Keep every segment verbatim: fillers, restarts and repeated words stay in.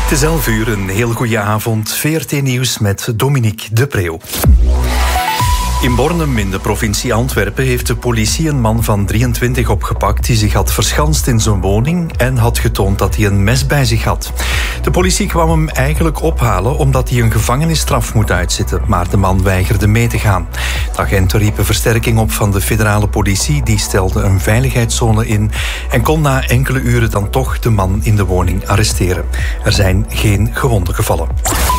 Het is elf uur, een heel goede avond. V R T Nieuws met Dominique de Preeuw. In Bornem in de provincie Antwerpen heeft de politie een man van drieëntwintig opgepakt die zich had verschanst in zijn woning en had getoond dat hij een mes bij zich had. De politie kwam hem eigenlijk ophalen omdat hij een gevangenisstraf moet uitzitten, maar de man weigerde mee te gaan. De agenten riepen versterking op van de federale politie, die stelde een veiligheidszone in en kon na enkele uren dan toch de man in de woning arresteren. Er zijn geen gewonden gevallen.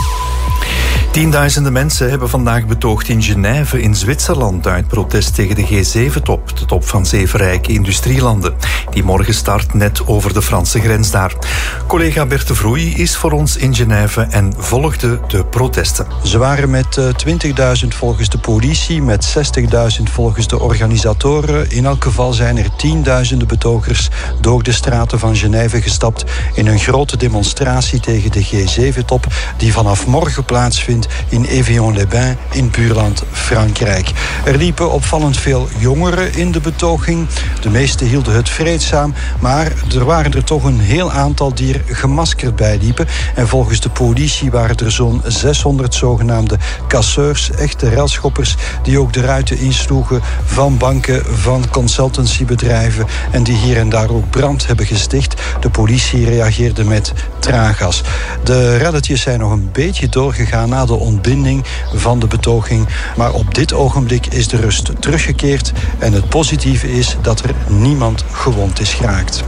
Tienduizenden mensen hebben vandaag betoogd in Genève in Zwitserland uit protest tegen de G zeven top, de top van zeven rijke industrielanden, die morgen start net over de Franse grens daar. Collega Bert de Vroei is voor ons in Genève en volgde de protesten. Ze waren met uh, twintigduizend volgens de politie, met zestigduizend volgens de organisatoren. In elk geval zijn er tienduizenden betogers door de straten van Genève gestapt in een grote demonstratie tegen de G zeven top die vanaf morgen plaatsvindt in Évian-les-Bains in buurland Frankrijk. Er liepen opvallend veel jongeren in de betoging. De meesten hielden het vreedzaam, maar er waren er toch een heel aantal die er gemaskerd bij liepen. En volgens de politie waren er zo'n zeshonderd zogenaamde casseurs, echte relschoppers, die ook de ruiten insloegen van banken, van consultancybedrijven en die hier en daar ook brand hebben gesticht. De politie reageerde met traangas. De relletjes zijn nog een beetje doorgegaan na de ontbinding van de betoging. Maar op dit ogenblik is de rust teruggekeerd en het positieve is dat er niemand gewond is geraakt.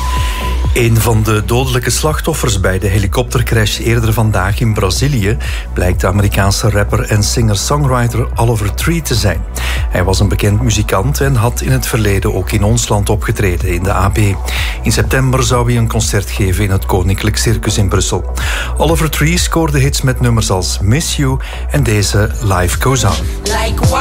Een van de dodelijke slachtoffers bij de helikoptercrash eerder vandaag in Brazilië blijkt de Amerikaanse rapper en singer-songwriter Oliver Tree te zijn. Hij was een bekend muzikant en had in het verleden ook in ons land opgetreden in de A B. In september zou hij een concert geven in het Koninklijk Circus in Brussel. Oliver Tree scoorde hits met nummers als Miss You en deze Life Goes On.